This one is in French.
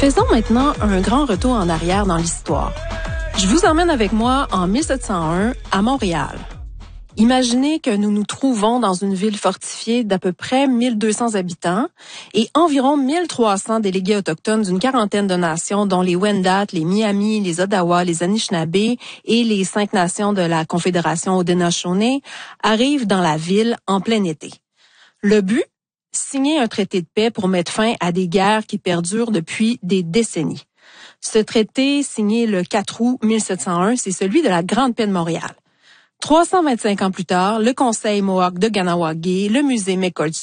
Faisons maintenant un grand retour en arrière dans l'histoire. Je vous emmène avec moi en 1701 à Montréal. Imaginez que nous nous trouvons dans une ville fortifiée d'à peu près 1200 habitants et environ 1300 délégués autochtones d'une quarantaine de nations, dont les Wendat, les Miami, les Odawa, les Anishinaabe et les 5 nations de la Confédération Haudenosaunee arrivent dans la ville en plein été. Le but? Signer un traité de paix pour mettre fin à des guerres qui perdurent depuis des décennies. Ce traité, signé le 4 août 1701, c'est celui de la Grande Paix de Montréal. 325 ans plus tard, le Conseil Mohawk de Kahnawake, le musée McCoy